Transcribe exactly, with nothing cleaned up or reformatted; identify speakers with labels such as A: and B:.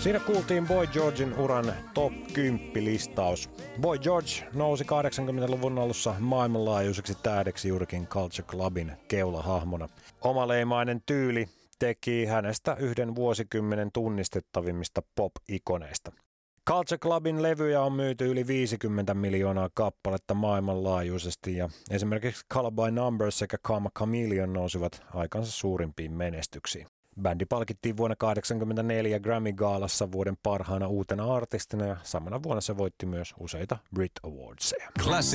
A: Siinä kuultiin Boy Georgen uran top kymmenen listaus. Boy George nousi kahdeksankymmentäluvun alussa maailmanlaajuiseksi tähdeksi juurikin Culture Clubin keulahahmona. Omaleimainen tyyli teki hänestä yhden vuosikymmenen tunnistettavimmista pop-ikoneista. Culture Clubin levyjä on myyty yli viisikymmentä miljoonaa kappaletta maailmanlaajuisesti ja esimerkiksi Call by Numbers sekä Karma Chameleon nousivat aikansa suurimpiin menestyksiin. Bändi palkittiin vuonna tuhatyhdeksänsataakahdeksankymmentäneljä Grammy-gaalassa vuoden parhaana uutena artistina ja samana vuonna se voitti myös useita Brit Awardseja. Classic.